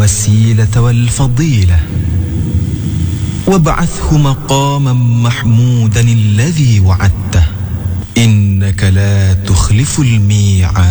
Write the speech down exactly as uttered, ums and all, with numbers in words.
الوسيلة والفضيلة وابعثه مقاما محمودا الذي وعدته إنك لا تخلف الميعاد.